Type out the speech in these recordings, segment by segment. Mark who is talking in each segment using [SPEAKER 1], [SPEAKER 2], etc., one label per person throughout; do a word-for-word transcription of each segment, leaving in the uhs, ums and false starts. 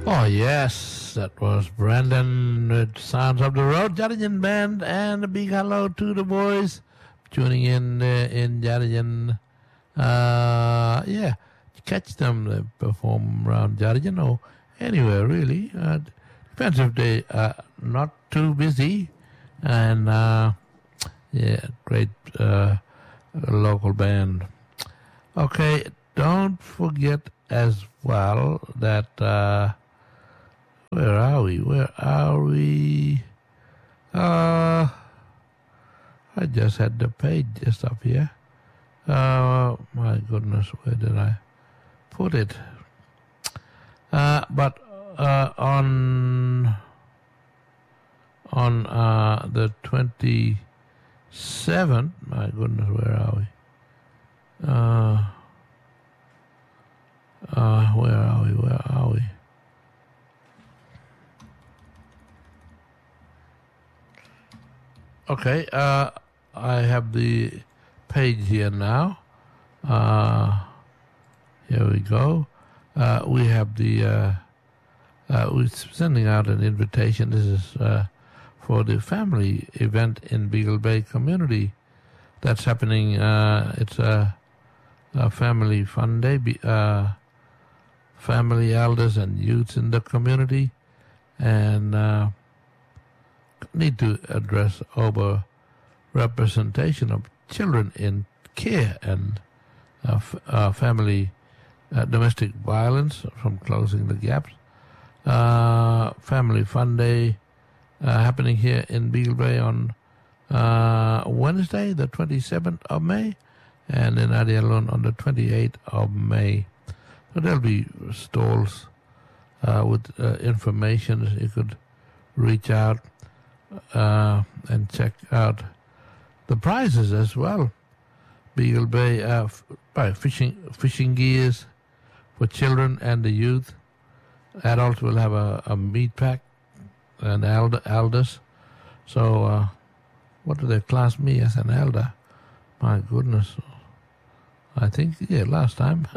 [SPEAKER 1] Oh, yes, that was Brandon with Sounds of the Road, Jarijan Band, and a big hello to the boys tuning in uh, in Jarijan. Uh, yeah, catch them, they perform around Jarijan or anywhere really. Uh, depends if they are not too busy. And uh, yeah, great uh, local band. Okay, don't forget as well that... Uh, Where are we? Where are we? Uh, I just had the page just up here. Uh, my goodness, where did I put it? Uh, but uh, on on uh, the twenty-seventh, my goodness, where are we? Uh, uh, where are we? Where are we? Okay, uh, I have the page here now. Uh, here we go. Uh, we have the, uh, uh, we're sending out an invitation. This is uh, for the family event in Beagle Bay community that's happening. Uh, it's a, a family fun day. Uh, family elders and youths in the community. And... Uh, need to address over representation of children in care and uh, f- uh, family uh, domestic violence from Closing the Gaps. Uh, family Fun Day uh, happening here in Beagle Bay on uh, Wednesday, the twenty-seventh of May, and in Adialon on the twenty-eighth of May. So there'll be stalls uh, with uh, information. You could reach out Uh, and check out the prizes as well. Beagle Bay uh, f- fishing fishing gears for children and the youth. Adults will have a, a meat pack and elder, elders. So, uh, what do they class me as an elder? My goodness. I think, yeah, last time.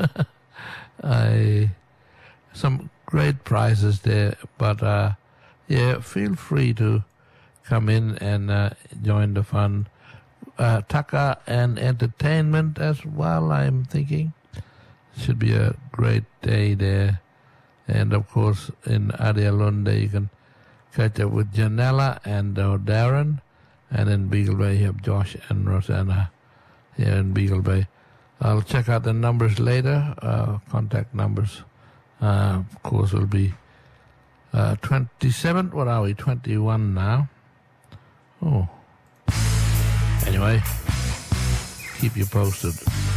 [SPEAKER 1] I some great prizes there. But, uh, yeah, feel free to come in and uh, join the fun. Uh, Taka and entertainment as well, I'm thinking. Should be a great day there. And, of course, in Adialunde, you can catch up with Janella and uh, Darren. And in Beagle Bay, you have Josh and Rosanna here in Beagle Bay. I'll check out the numbers later, uh, contact numbers. Uh, of course, will be uh, twenty-seven. What are we? twenty-one now. Oh. Anyway, keep you posted.